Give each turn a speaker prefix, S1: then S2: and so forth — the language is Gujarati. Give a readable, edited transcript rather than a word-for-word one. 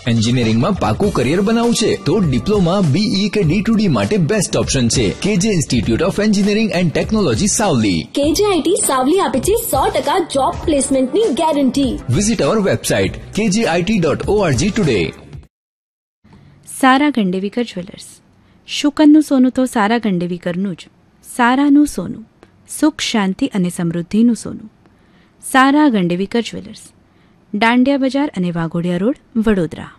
S1: એન્જિનિયરિંગમાં પાકું કરિયર બનાવવું છે તો ડિપ્લોમા, BE કે D2D માટે બેસ્ટ ઓપ્શન છે KJ institute of engineering and technology Savli.
S2: KJIT Savli આપે છે 100% જોબ પ્લેસમેન્ટની ગેરંટી.
S1: વિઝિટ અવર વેબસાઇટ kjit.org ટુડે.
S3: સારા ગંડેવીકર જ્વેલર્સ. શુકનનું સોનું તો સારા ગંડેવીકરનું જ. સારાનું સોનું, સુખ, શાંતિ અને સમૃદ્ધિનું સોનું. સારા ગંડેવીકર જ્વેલર્સ, દાંડિયા બજાર અને વાઘોડિયા રોડ, વડોદરા.